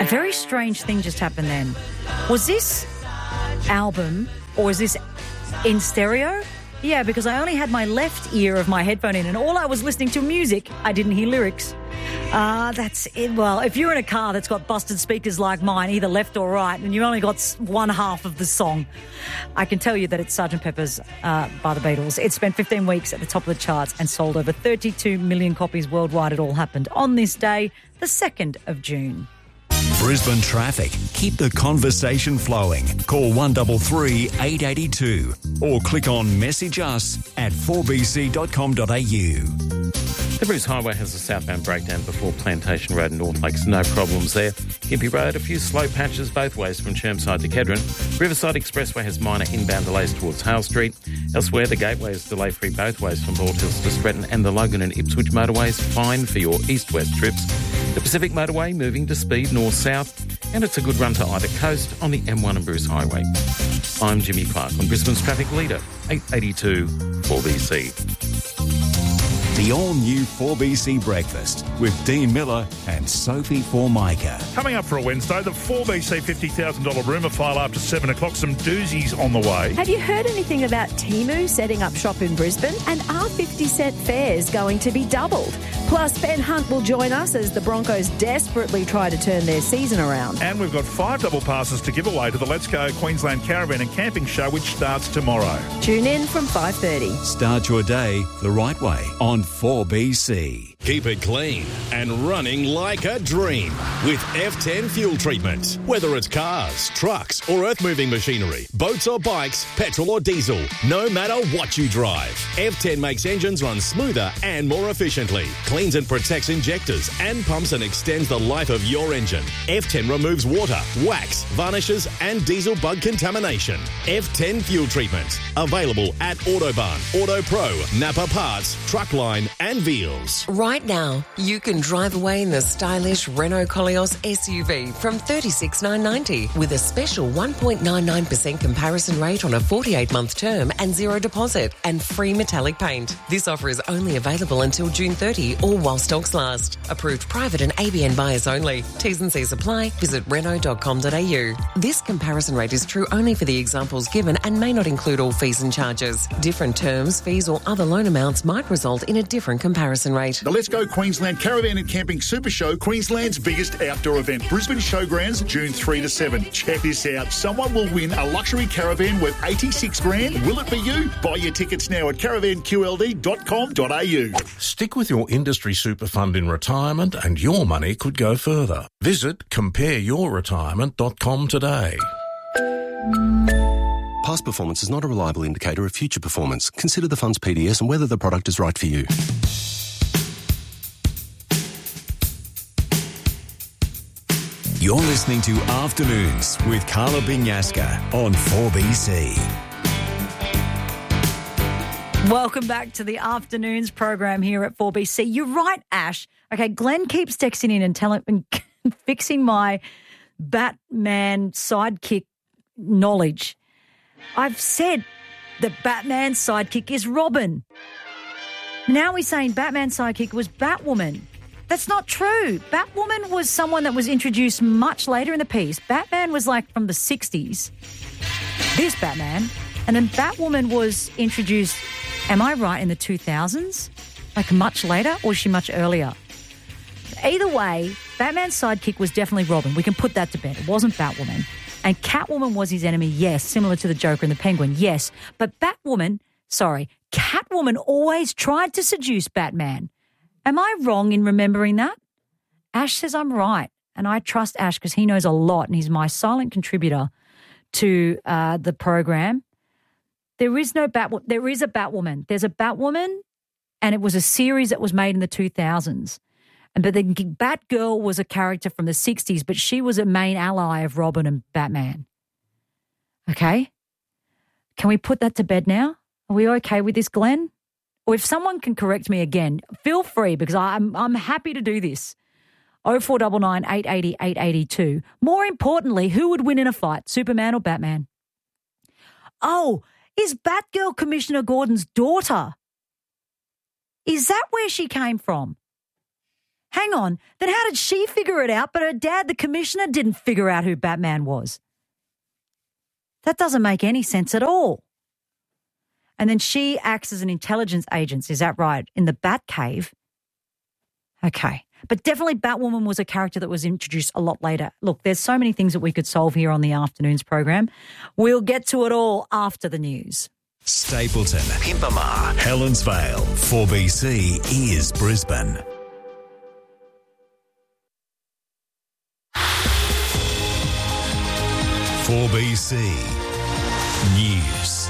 very strange thing just happened then. Was this album or is this in stereo? Yeah, because I only had my left ear of my headphone in and all I was listening to music. I didn't hear lyrics. That's it. Well, if you're in a car that's got busted speakers like mine, either left or right, and you only got one half of the song, I can tell you that it's Sgt. Pepper's by the Beatles. It spent 15 weeks at the top of the charts and sold over 32 million copies worldwide. It all happened on this day, the 2nd of June. Brisbane traffic. Keep the conversation flowing. Call 133 882 or click on message us at 4bc.com.au. The Bruce Highway has a southbound breakdown before Plantation Road and North Lakes. No problems there. Gympie Road, a few slow patches both ways from Chermside to Kedron. Riverside Expressway has minor inbound delays towards Hale Street. Elsewhere, the Gateway is delay-free both ways from Bald Hills to Stretton, and the Logan and Ipswich motorways fine for your east-west trips. The Pacific Motorway moving to speed north-south, and it's a good run to either coast on the M1 and Bruce Highway. I'm Jimmy Clark on Brisbane's Traffic Leader, 882 4BC. The all-new 4BC Breakfast with Dean Miller and Sophie Formica. Coming up for a Wednesday, the 4BC $50,000 rumour file after 7 o'clock. Some doozies on the way. Have you heard anything about Temu setting up shop in Brisbane? And are 50-cent fares going to be doubled? Plus, Ben Hunt will join us as the Broncos desperately try to turn their season around. And we've got 5 double passes to give away to the Let's Go Queensland Caravan and Camping Show, which starts tomorrow. Tune in from 5:30. Start your day the right way on 4BC. Keep it clean and running like a dream with F10 fuel treatment. Whether it's cars, trucks or earth-moving machinery, boats or bikes, petrol or diesel, no matter what you drive, F10 makes engines run smoother and more efficiently, cleans and protects injectors and pumps and extends the life of your engine. F10 removes water, wax, varnishes and diesel bug contamination. F10 fuel treatment. Available at Autobarn, Auto Pro, Napa Parts, Truckline and Veals. Right now, you can drive away in the stylish Renault Koleos SUV from $36,990 with a special 1.99% comparison rate on a 48-month term and zero deposit and free metallic paint. This offer is only available until June 30 or while stocks last. Approved private and ABN buyers only. T's and C's apply. Visit Renault.com.au. This comparison rate is true only for the examples given and may not include all fees and charges. Different terms, fees or other loan amounts might result in a different comparison rate. The Let's Go Queensland Caravan and Camping Super Show, Queensland's biggest outdoor event. Brisbane Showgrounds, June 3 to 7. Check this out. Someone will win a luxury caravan worth $86,000. Will it be you? Buy your tickets now at caravanqld.com.au. Stick with your industry super fund in retirement and your money could go further. Visit compareyourretirement.com today. Past performance is not a reliable indicator of future performance. Consider the fund's PDS and whether the product is right for you. You're listening to Afternoons with Carla Binyaska on 4BC. Welcome back to the Afternoons program here at 4BC. You're right, Ash. Okay, Glenn keeps texting in and fixing my Batman sidekick knowledge. I've said that Batman's sidekick is Robin. Now he's saying Batman's sidekick was Batwoman. That's not true. Batwoman was someone that was introduced much later in the piece. Batman was like from the 60s. This Batman. And then Batwoman was introduced, am I right, in the 2000s? Like much later, or is she much earlier? Either way, Batman's sidekick was definitely Robin. We can put that to bed. It wasn't Batwoman. And Catwoman was his enemy, yes, similar to the Joker and the Penguin, yes. But Catwoman always tried to seduce Batman. Am I wrong in remembering that? Ash says I'm right, and I trust Ash because he knows a lot, and he's my silent contributor to the program. There is no Batwoman. There is a Batwoman. There's a Batwoman, and it was a series that was made in the 2000s. But the Batgirl was a character from the 60s, but she was a main ally of Robin and Batman. Okay? Can we put that to bed now? Are we okay with this, Glenn? Or if someone can correct me again, feel free because I'm happy to do this. 0499 880 882. More importantly, who would win in a fight, Superman or Batman? Oh, is Batgirl Commissioner Gordon's daughter? Is that where she came from? Hang on, then how did she figure it out, but her dad, the commissioner, didn't figure out who Batman was? That doesn't make any sense at all. And then she acts as an intelligence agent, is that right, in the Batcave? Okay. But definitely Batwoman was a character that was introduced a lot later. Look, there's so many things that we could solve here on the afternoons program. We'll get to it all after the news. Stapleton, Pimpama, Helensvale, 4BC is Brisbane. "4BC News."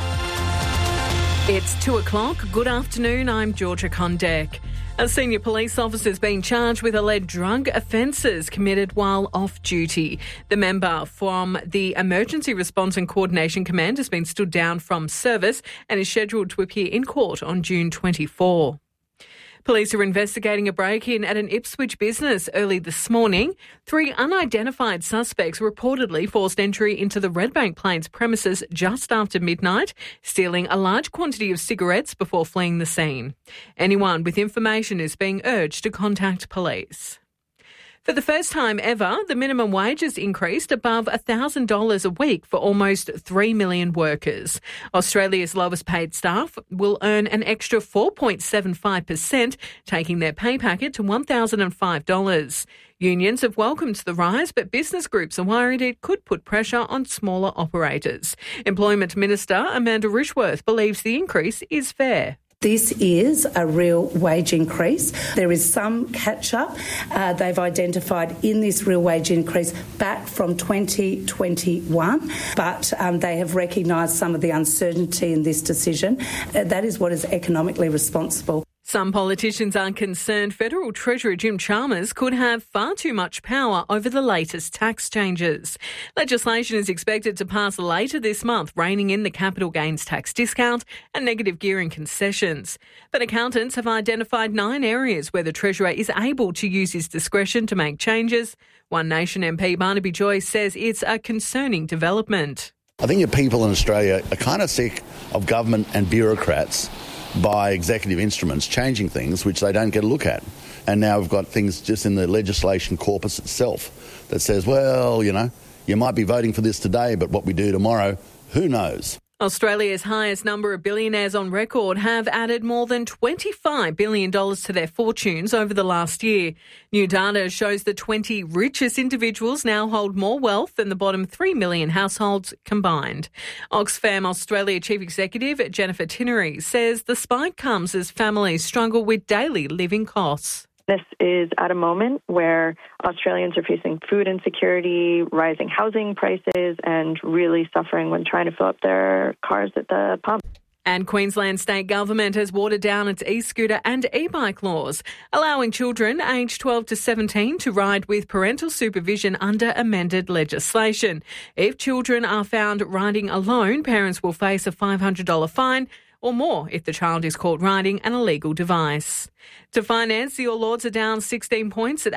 It's 2:00. Good afternoon. I'm Georgia Condek. A senior police officer has been charged with alleged drug offences committed while off duty. The member from the Emergency Response and Coordination Command has been stood down from service and is scheduled to appear in court on June 24. Police are investigating a break-in at an Ipswich business early this morning. 3 unidentified suspects reportedly forced entry into the Redbank Plains premises just after midnight, stealing a large quantity of cigarettes before fleeing the scene. Anyone with information is being urged to contact police. For the first time ever, the minimum wage has increased above $1,000 a week for almost 3 million workers. Australia's lowest paid staff will earn an extra 4.75%, taking their pay packet to $1,005. Unions have welcomed the rise, but business groups are worried it could put pressure on smaller operators. Employment Minister Amanda Rishworth believes the increase is fair. This is a real wage increase. There is some catch-up they've identified in this real wage increase back from 2021, but they have recognised some of the uncertainty in this decision. That is what is economically responsible. Some politicians are concerned Federal Treasurer Jim Chalmers could have far too much power over the latest tax changes. Legislation is expected to pass later this month, reining in the capital gains tax discount and negative gearing concessions. But accountants have identified 9 areas where the Treasurer is able to use his discretion to make changes. One Nation MP Barnaby Joyce says it's a concerning development. I think your people in Australia are kind of sick of government and bureaucrats by executive instruments changing things which they don't get a look at. And now we've got things just in the legislation corpus itself that says, well, you know, you might be voting for this today, but what we do tomorrow, who knows? Australia's highest number of billionaires on record have added more than $25 billion to their fortunes over the last year. New data shows the 20 richest individuals now hold more wealth than the bottom 3 million households combined. Oxfam Australia Chief Executive Jennifer Tinnery says the spike comes as families struggle with daily living costs. This is at a moment where Australians are facing food insecurity, rising housing prices, and really suffering when trying to fill up their cars at the pump. And Queensland State Government has watered down its e-scooter and e-bike laws, allowing children aged 12 to 17 to ride with parental supervision under amended legislation. If children are found riding alone, parents will face a $500 fine, or more if the child is caught riding an illegal device. To finance, the All Ords are down 16 points at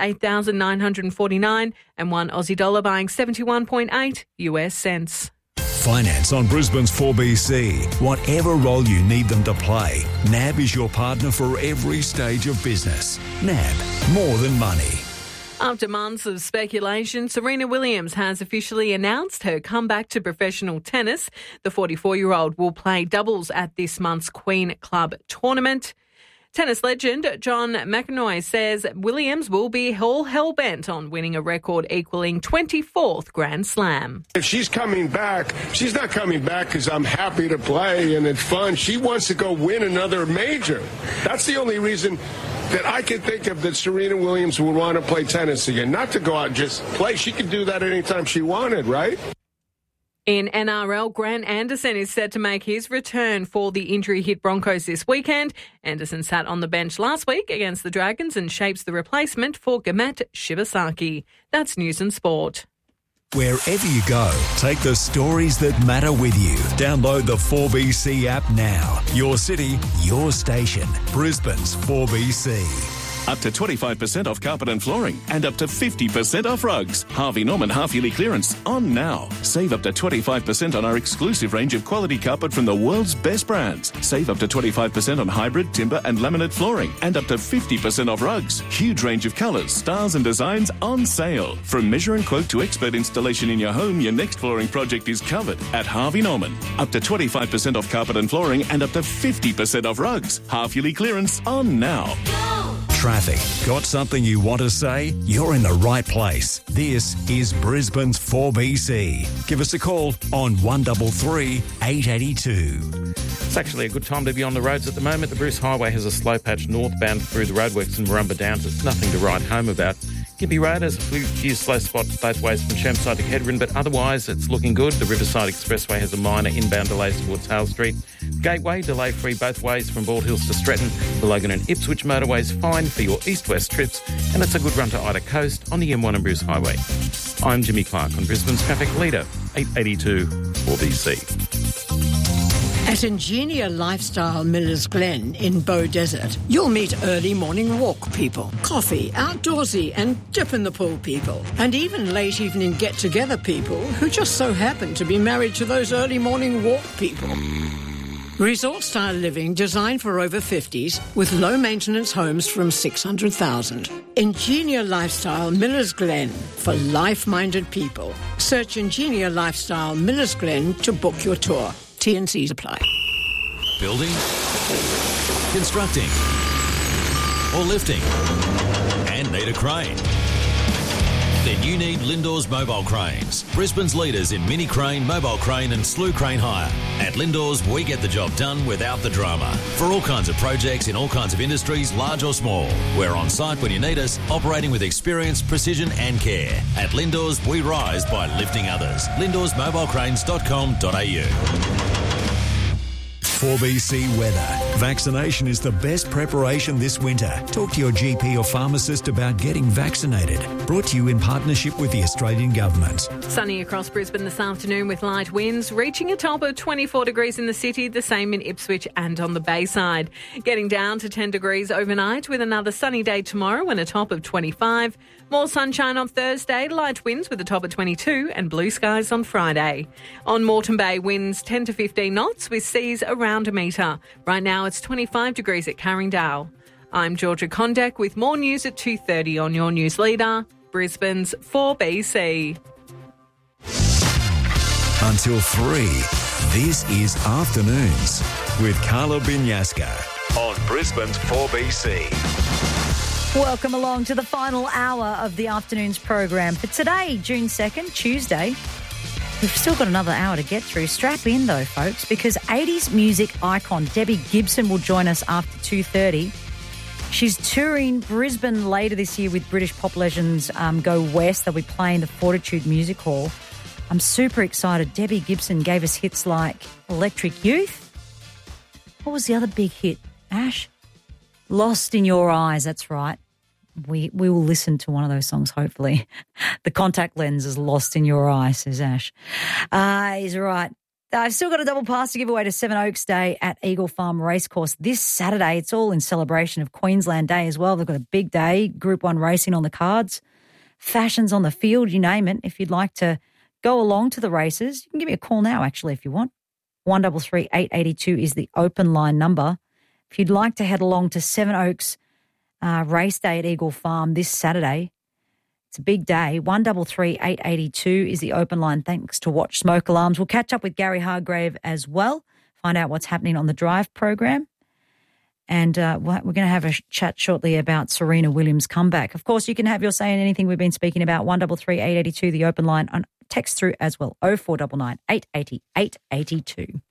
8,949 and one Aussie dollar buying 71.8 US cents. Finance on Brisbane's 4BC. Whatever role you need them to play, NAB is your partner for every stage of business. NAB, more than money. After months of speculation, Serena Williams has officially announced her comeback to professional tennis. The 44-year-old will play doubles at this month's Queen Club tournament. Tennis legend John McEnroe says Williams will be all hell-bent on winning a record equaling 24th Grand Slam. If she's coming back, she's not coming back because I'm happy to play and it's fun. She wants to go win another major. That's the only reason that I can think of that Serena Williams would want to play tennis again. Not to go out and just play. She could do that anytime she wanted, right? In NRL, Grant Anderson is set to make his return for the injury-hit Broncos this weekend. Anderson sat on the bench last week against the Dragons and shapes the replacement for Gamet Shibasaki. That's News and Sport. Wherever you go, take the stories that matter with you. Download the 4BC app now. Your city, your station. Brisbane's 4BC. Up to 25% off carpet and flooring and up to 50% off rugs. Harvey Norman half-yearly clearance on now. Save up to 25% on our exclusive range of quality carpet from the world's best brands. Save up to 25% on hybrid, timber and laminate flooring and up to 50% off rugs. Huge range of colours, styles and designs on sale. From measure and quote to expert installation in your home, your next flooring project is covered at Harvey Norman. Up to 25% off carpet and flooring and up to 50% off rugs. Half-yearly clearance on now. Traffic. Got something you want to say? You're in the right place. This is Brisbane's 4BC. Give us a call on 133 882. It's actually a good time to be on the roads at the moment. The Bruce Highway has a slow patch northbound through the roadworks in Murrumba Downs. It's nothing to write home about. Gympie Road has a few slow spots both ways from Chermside to Kedron, but otherwise it's looking good. The Riverside Expressway has a minor inbound delays towards Hale Street. Gateway, delay-free both ways from Bald Hills to Stretton. The Logan and Ipswich motorways fine for your east-west trips, and it's a good run to Ida Coast on the M1 and Bruce Highway. I'm Jimmy Clark on Brisbane's Traffic Leader, 882 4BC. At Ingenia Lifestyle Millers Glen in Bow Desert, you'll meet early morning walk people, coffee, outdoorsy and dip in the pool people, and even late evening get-together people who just so happen to be married to those early morning walk people. Resort-style living designed for over 50s with low-maintenance homes from $600,000. Ingenia Lifestyle Millers Glen for life-minded people. Search Ingenia Lifestyle Millers Glen to book your tour. T&Cs apply. Building, constructing, or lifting, and need a crane? Then you need Lindors Mobile Cranes, Brisbane's leaders in mini crane, mobile crane and slew crane hire. At Lindors, we get the job done without the drama. For all kinds of projects in all kinds of industries, large or small. We're on site when you need us, operating with experience, precision and care. At Lindors, we rise by lifting others. LindorsMobilecranes.com.au. 4BC weather. Vaccination is the best preparation this winter. Talk to your GP or pharmacist about getting vaccinated. Brought to you in partnership with the Australian Government. Sunny across Brisbane this afternoon with light winds, reaching a top of 24 degrees in the city, the same in Ipswich and on the Bayside. Getting down to 10 degrees overnight with another sunny day tomorrow and a top of 25. More sunshine on Thursday, light winds with a top of 22 and blue skies on Friday. On Moreton Bay, winds 10 to 15 knots with seas around a metre. Right now it's 25 degrees at Carringdale. I'm Georgia Condek with more news at 2:30 on your news leader, Brisbane's 4BC. Until 3, this is Afternoons with Carla Binyaska on Brisbane's 4BC. Welcome along to the final hour of the Afternoons program. For today, June 2nd, Tuesday, we've still got another hour to get through. Strap in, though, folks, because 80s music icon Debbie Gibson will join us after 2:30. She's touring Brisbane later this year with British pop legends Go West. They'll be playing the Fortitude Music Hall. I'm super excited. Debbie Gibson gave us hits like Electric Youth. What was the other big hit, Ash? Lost in Your Eyes, that's right. We will listen to one of those songs, hopefully. The contact lens is lost in your eye, says Ash. He's right. I've still got a double pass to give away to Seven Oaks Day at Eagle Farm Racecourse this Saturday. It's all in celebration of Queensland Day as well. They've got a big day, Group 1 racing on the cards, fashions on the field, you name it. If you'd like to go along to the races, you can give me a call now, actually, if you want. 133 882 is the open line number. If you'd like to head along to Seven Oaks race day at Eagle Farm this Saturday, it's a big day. 133 882 is the open line. Thanks to Watch Smoke Alarms. We'll catch up with Gary Hargrave as well, find out what's happening on the Drive program. And we're going to have a chat shortly about Serena Williams' comeback. Of course, you can have your say in anything we've been speaking about. 133 882, the open line. On text through as well. 0499 880 882.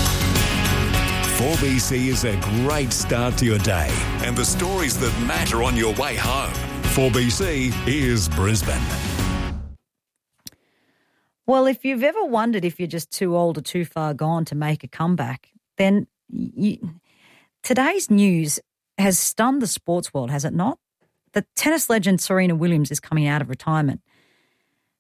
4BC is a great start to your day and the stories that matter on your way home. 4BC is Brisbane. Well, if you've ever wondered if you're just too old or too far gone to make a comeback, then today's news has stunned the sports world, has it not? The tennis legend Serena Williams is coming out of retirement.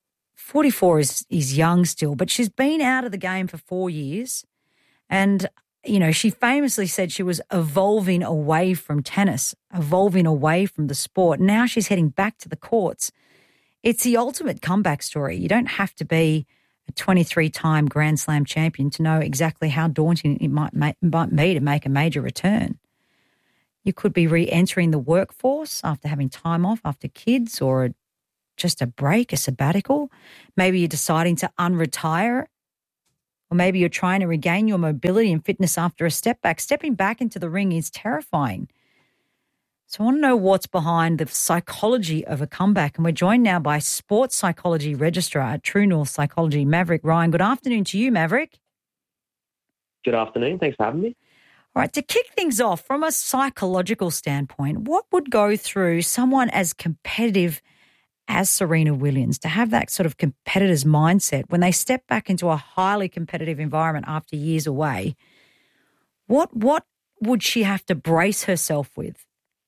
44 is young still, but she's been out of the game for 4 years. And you know, she famously said she was evolving away from tennis, evolving away from the sport. Now she's heading back to the courts. It's the ultimate comeback story. You don't have to be a 23-time Grand Slam champion to know exactly how daunting it might be to make a major return. You could be re-entering the workforce after having time off, after kids, or just a break, a sabbatical. Maybe you're deciding to unretire, or maybe you're trying to regain your mobility and fitness after a step back. Stepping back into the ring is terrifying. So I want to know what's behind the psychology of a comeback. And we're joined now by sports psychology registrar at True North Psychology, Maverick Ryan. Good afternoon to you, Maverick. Good afternoon. Thanks for having me. All right, to kick things off, from a psychological standpoint, what would go through someone as competitive as Serena Williams to have that sort of competitor's mindset when they step back into a highly competitive environment after years away? What would she have to brace herself with?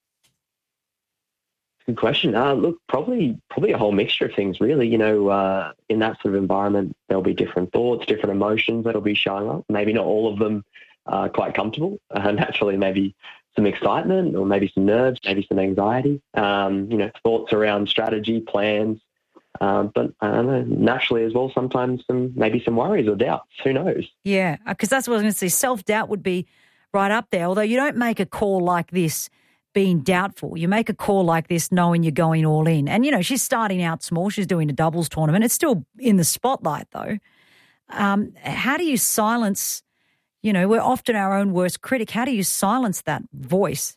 Good question. Look, probably a whole mixture of things, really. You know, in that sort of environment, there'll be different thoughts, different emotions that'll be showing up. Maybe not all of them quite comfortable. Naturally, maybe some excitement, or maybe some nerves, maybe some anxiety. You know, thoughts around strategy, plans, but I don't know, naturally as well, sometimes maybe some worries or doubts. Who knows? Yeah, because that's what I was going to say. Self-doubt would be right up there, although you don't make a call like this being doubtful. You make a call like this knowing you're going all in. And, you know, she's starting out small. She's doing a doubles tournament. It's still in the spotlight, though. How do you silence, you know, we're often our own worst critic. How do you silence that voice?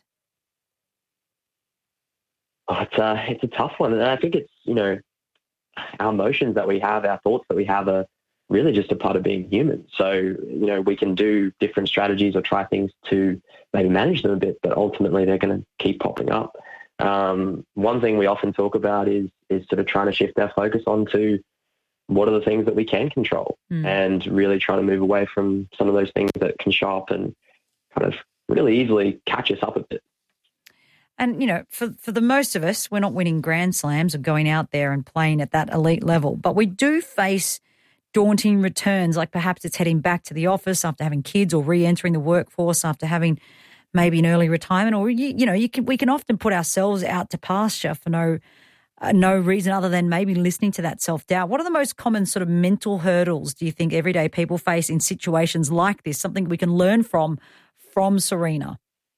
Oh, it's a tough one. And I think it's, you know, our emotions that we have, our thoughts that we have are really just a part of being human. So, you know, we can do different strategies or try things to maybe manage them a bit, but ultimately they're going to keep popping up. One thing we often talk about is sort of trying to shift our focus onto what are the things that we can control, and really trying to move away from some of those things that can show up and kind of really easily catch us up a bit. And, you know, for the most of us, we're not winning Grand Slams or going out there and playing at that elite level, but we do face daunting returns, like perhaps it's heading back to the office after having kids, or re-entering the workforce after having maybe an early retirement, or, we can often put ourselves out to pasture for no reason other than maybe listening to that self-doubt. What are the most common sort of mental hurdles do you think everyday people face in situations like this, something we can learn from Serena?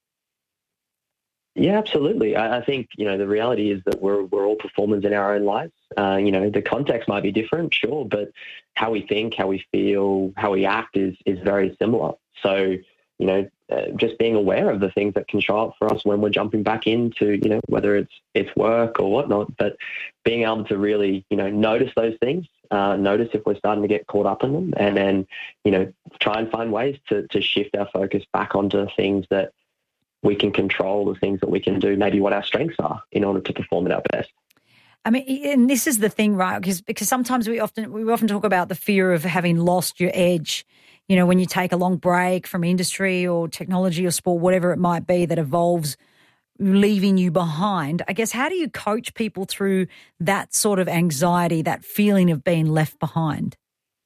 Yeah, absolutely. I think, you know, the reality is that we're all performers in our own lives. You know, the context might be different, sure, but how we think, how we feel, how we act is very similar. So, you know, just being aware of the things that can show up for us when we're jumping back into, you know, whether it's work or whatnot, but being able to really, you know, notice those things, notice if we're starting to get caught up in them, and then, you know, try and find ways to shift our focus back onto things that we can control, the things that we can do, maybe what our strengths are in order to perform at our best. I mean, and this is the thing, right? Because sometimes we often talk about the fear of having lost your edge. You know, when you take a long break from industry or technology or sport, whatever it might be that evolves, leaving you behind. I guess, how do you coach people through that sort of anxiety, that feeling of being left behind?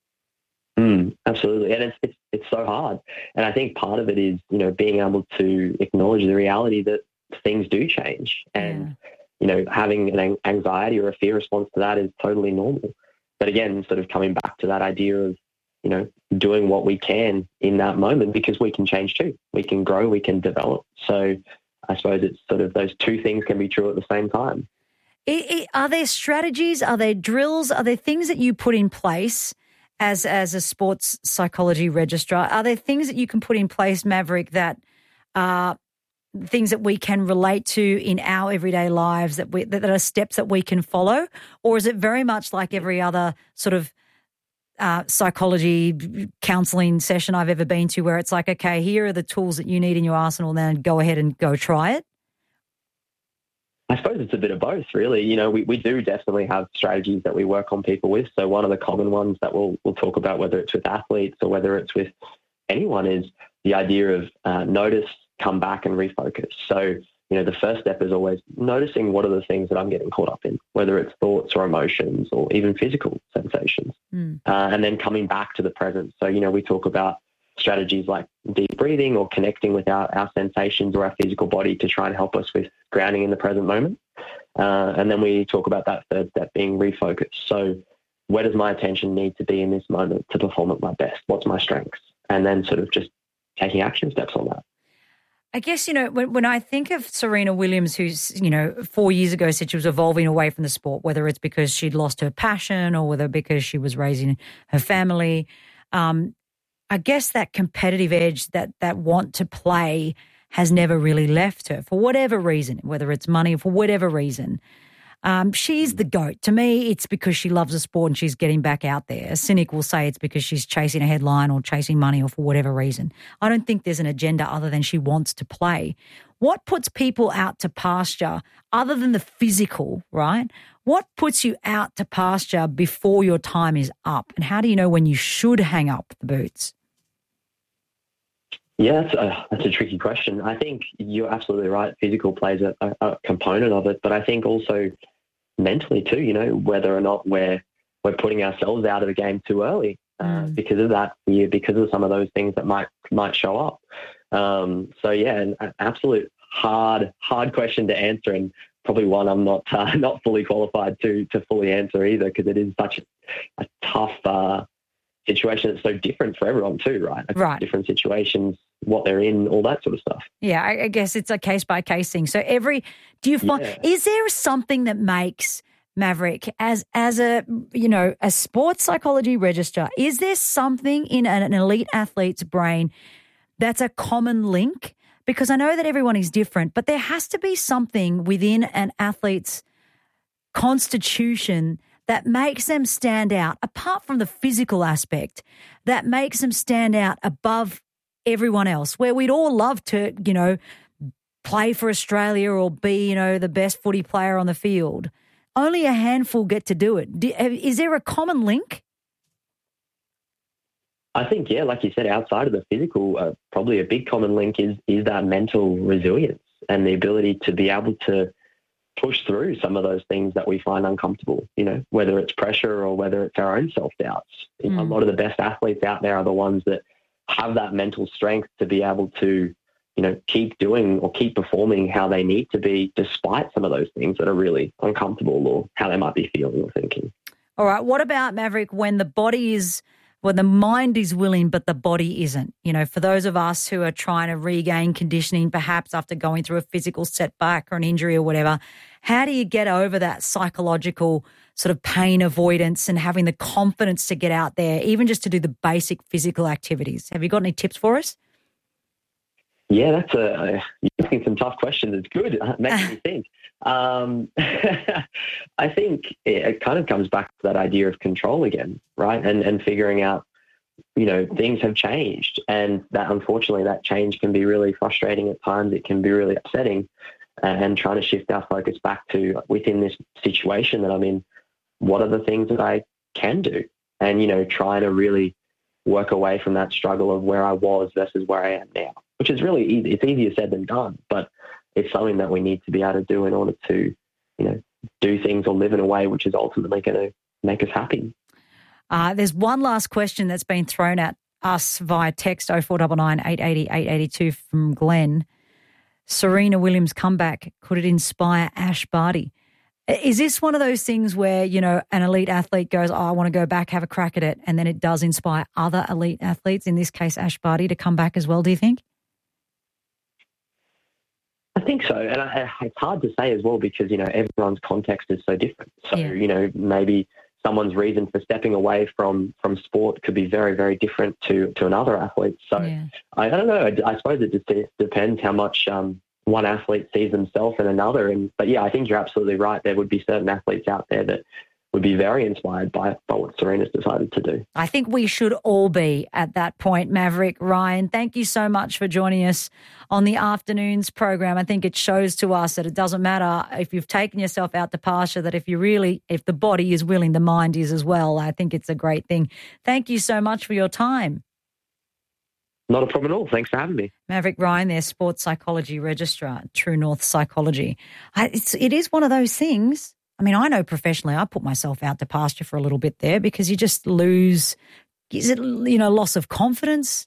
Absolutely. And it's so hard. And I think part of it is, you know, being able to acknowledge the reality that things do change. And, you know, having an anxiety or a fear response to that is totally normal. But again, sort of coming back to that idea of, you know, doing what we can in that moment, because we can change too. We can grow, we can develop. So I suppose it's sort of those two things can be true at the same time. Are there strategies? Are there drills? Are there things that you put in place as a sports psychology registrar? Are there things that you can put in place, Maverick, that are things that we can relate to in our everyday lives, that are steps that we can follow? Or is it very much like every other sort of psychology counselling session I've ever been to, where it's like, okay, here are the tools that you need in your arsenal, then go ahead and go try it? I suppose it's a bit of both, really. You know, we do definitely have strategies that we work on people with. So one of the common ones that we'll talk about, whether it's with athletes or whether it's with anyone, is the idea of notice, come back and refocus. So, you know, the first step is always noticing what are the things that I'm getting caught up in, whether it's thoughts or emotions or even physical sensations, and then coming back to the present. So, you know, we talk about strategies like deep breathing or connecting with our sensations or our physical body to try and help us with grounding in the present moment. And then we talk about that third step being refocus. So where does my attention need to be in this moment to perform at my best? What's my strengths? And then sort of just taking action steps on that. I guess, when I think of Serena Williams, who's, 4 years ago said she was evolving away from the sport, whether it's because she'd lost her passion or whether because she was raising her family, I guess that competitive edge, that want to play has never really left her for whatever reason, whether it's money or for whatever reason. She's the GOAT. To me, it's because she loves the sport and she's getting back out there. A cynic will say it's because she's chasing a headline or chasing money or for whatever reason. I don't think there's an agenda other than she wants to play. What puts people out to pasture other than the physical, right? What puts you out to pasture before your time is up? And how do you know when you should hang up the boots? Yeah, that's a tricky question. I think you're absolutely right. Physical plays a component of it, but I think also mentally too, whether or not we're putting ourselves out of the game too early because of that fear, because of some of those things that might show up. So yeah, an absolute hard question to answer, and probably one I'm not fully qualified to fully answer either, because it is such a tough situation. It's so different for everyone too, right? Right. Different situations, what they're in, all that sort of stuff. Yeah, I guess it's a case-by-case thing. So do you find, is there something that makes Maverick as a sports psychology registrar, is there something in an elite athlete's brain that's a common link? Because I know that everyone is different, but there has to be something within an athlete's constitution that makes them stand out, apart from the physical aspect, that makes them stand out above everyone else, where we'd all love to, play for Australia or be, the best footy player on the field. Only a handful get to do it. Is there a common link? I think, yeah, like you said, outside of the physical, probably a big common link is that mental resilience and the ability to be able to push through some of those things that we find uncomfortable, whether it's pressure or whether it's our own self-doubts. A lot of the best athletes out there are the ones that have that mental strength to be able to, keep doing or keep performing how they need to be, despite some of those things that are really uncomfortable or how they might be feeling or thinking. All right. What about, Maverick, when the mind is willing but the body isn't? For those of us who are trying to regain conditioning, perhaps after going through a physical setback or an injury or whatever, how do you get over that psychological sort of pain avoidance and having the confidence to get out there, even just to do the basic physical activities? Have you got any tips for us? Yeah, you're asking some tough questions. It's good. It makes me think. I think it kind of comes back to that idea of control again, right? And figuring out, things have changed, and that unfortunately that change can be really frustrating at times. It can be really upsetting, and trying to shift our focus back to within this situation that I'm in, what are the things that I can do? And, trying to really work away from that struggle of where I was versus where I am now, which is really easy. It's easier said than done, but it's something that we need to be able to do in order to, do things or live in a way which is ultimately going to make us happy. There's one last question that's been thrown at us via text 0499 880 882 from Glenn. Serena Williams' comeback, could it inspire Ash Barty? Is this one of those things where, an elite athlete goes, I want to go back, have a crack at it, and then it does inspire other elite athletes, in this case Ash Barty, to come back as well, do you think? I think so. And it's hard to say as well because, everyone's context is so different. So, maybe someone's reason for stepping away from sport could be very, very different to another athlete. So I don't know. I suppose it just depends how much one athlete sees themselves in another. But yeah, I think you're absolutely right. There would be certain athletes out there that would be very inspired by what Serena's decided to do. I think we should all be at that point, Maverick. Ryan, thank you so much for joining us on the afternoons program. I think it shows to us that it doesn't matter if you've taken yourself out to pasture, that if the body is willing, the mind is as well. I think it's a great thing. Thank you so much for your time. Not a problem at all. Thanks for having me. Maverick Ryan, their sports psychology registrar, True North Psychology. It is one of those things. I mean, I know professionally I put myself out to pasture for a little bit there because you just lose, loss of confidence.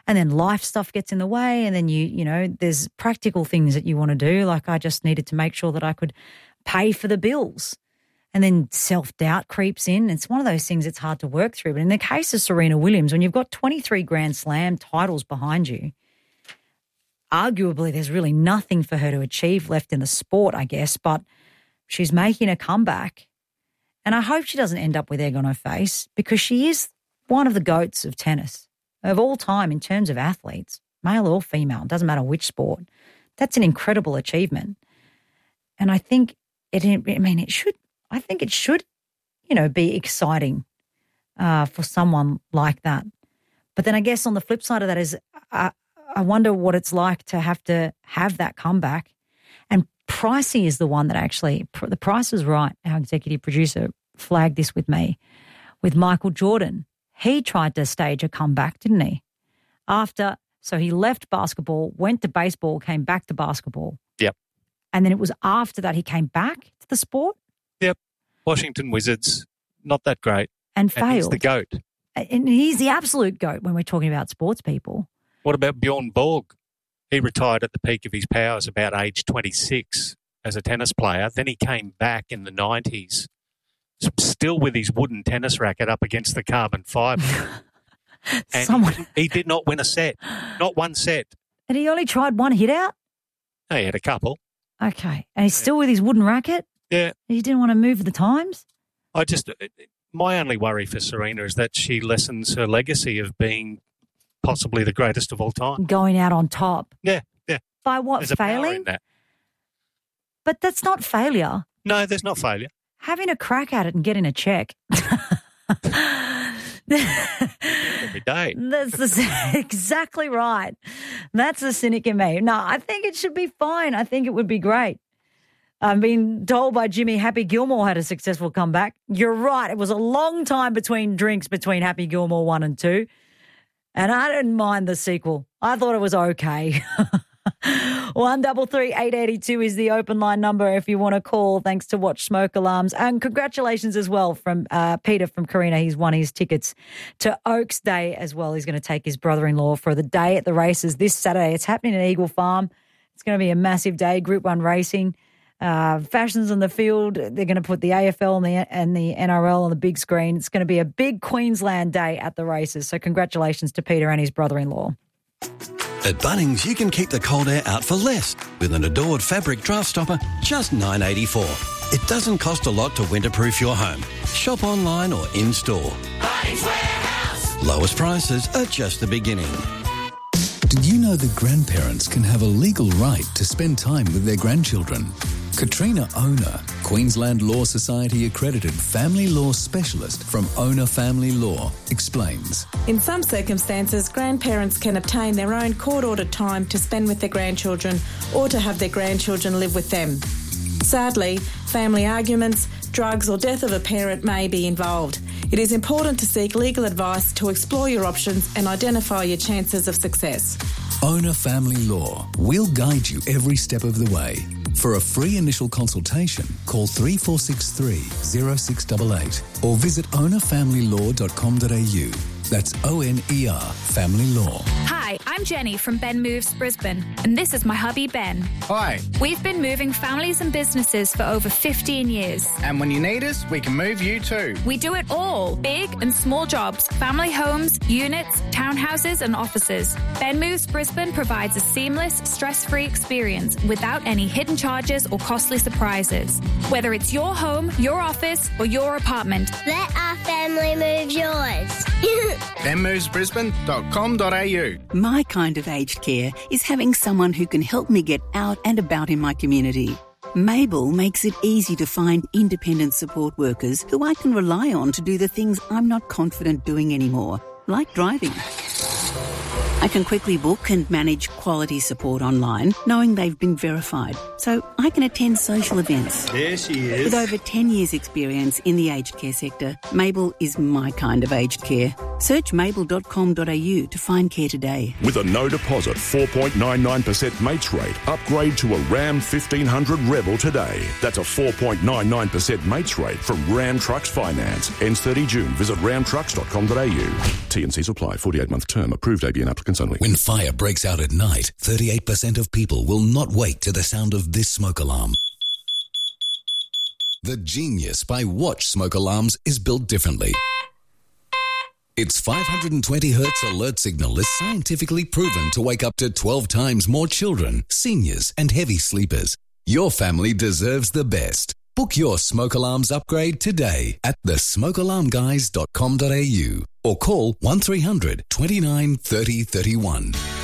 And then life stuff gets in the way, and then you know, there's practical things that you want to do. Like I just needed to make sure that I could pay for the bills. And then self-doubt creeps in. It's one of those things that's hard to work through. But in the case of Serena Williams, when you've got 23 Grand Slam titles behind you, arguably there's really nothing for her to achieve left in the sport, I guess, but she's making a comeback. And I hope she doesn't end up with egg on her face, because she is one of the GOATs of tennis of all time in terms of athletes, male or female, doesn't matter which sport. That's an incredible achievement. And I think it should, you know, be exciting for someone like that. But then I guess on the flip side of that is I wonder what it's like to have that comeback. And Pricey is the one that actually, the Price is Right, our executive producer, flagged this with me, with Michael Jordan. He tried to stage a comeback, didn't he? So he left basketball, went to baseball, came back to basketball. Yep. And then it was after that he came back to the sport? Yep. Washington Wizards, not that great. And failed. He's the GOAT. And he's the absolute GOAT when we're talking about sports people. What about Bjorn Borg? He retired at the peak of his powers about age 26 as a tennis player. Then he came back in the 90s, still with his wooden tennis racket up against the carbon fibre. And he did not win a set, not one set. And he only tried one hit out? No, he had a couple. Okay. And he's still with his wooden racket? Yeah. He didn't want to move with the times? My only worry for Serena is that she lessens her legacy of being possibly the greatest of all time. Going out on top. Yeah. By what, There's a power failing? in that. But that's not failure. No, there's not failure. Having a crack at it and getting a check. Every day. That's exactly right. That's the cynic in me. No, I think it should be fine. I think it would be great. I'm being told by Jimmy Happy Gilmore had a successful comeback. You're right. It was a long time between drinks between Happy Gilmore 1 and 2. And I didn't mind the sequel. I thought it was okay. 133 882 is the open line number if you want to call. Thanks to Watch Smoke Alarms. And congratulations as well from Peter from Carina. He's won his tickets to Oaks Day as well. He's going to take his brother-in-law for the day at the races this Saturday. It's happening at Eagle Farm. It's going to be a massive day, Group 1 racing. Fashions on the field. They're going to put the AFL and the NRL on the big screen. It's going to be a big Queensland day at the races. So congratulations to Peter and his brother-in-law. At Bunnings, you can keep the cold air out for less with an Adored fabric draft stopper, just $9.84. It doesn't cost a lot to winterproof your home. Shop online or in-store. Bunnings Warehouse. Lowest prices are just the beginning. Did you know that grandparents can have a legal right to spend time with their grandchildren? Katrina Owner, Queensland Law Society accredited family law specialist from Owner Family Law, explains. In some circumstances, grandparents can obtain their own court-ordered time to spend with their grandchildren or to have their grandchildren live with them. Sadly, family arguments, drugs or death of a parent may be involved. It is important to seek legal advice to explore your options and identify your chances of success. Owner Family Law. We'll guide you every step of the way. For a free initial consultation, call 3463 0688 or visit ownerfamilylaw.com.au. That's ONER Family Law. Hi, I'm Jenny from Ben Moves Brisbane, and this is my hubby Ben. Hi. We've been moving families and businesses for over 15 years. And when you need us, we can move you too. We do it all, big and small jobs, family homes, units, townhouses and offices. Ben Moves Brisbane provides a seamless, stress-free experience without any hidden charges or costly surprises. Whether it's your home, your office or your apartment. Let our family move yours. benmovesbrisbane.com.au. My kind of aged care is having someone who can help me get out and about in my community. Mabel makes it easy to find independent support workers who I can rely on to do the things I'm not confident doing anymore, like driving. I can quickly book and manage quality support online, knowing they've been verified, so I can attend social events. There she is. With over 10 years' experience in the aged care sector, Mabel is my kind of aged care. Search mabel.com.au to find care today. With a no deposit 4.99% mates rate, upgrade to a Ram 1500 Rebel today. That's a 4.99% mates rate from Ram Trucks Finance. Ends 30 June. Visit ramtrucks.com.au. T&Cs apply. 48-month term. Approved ABN applicants only. When fire breaks out at night, 38% of people will not wake to the sound of this smoke alarm. The genius by Watch smoke alarms is built differently. Its 520 Hz alert signal is scientifically proven to wake up to 12 times more children, seniors, and heavy sleepers. Your family deserves the best. Book your smoke alarms upgrade today at thesmokealarmguys.com.au or call 1300 29 30 31.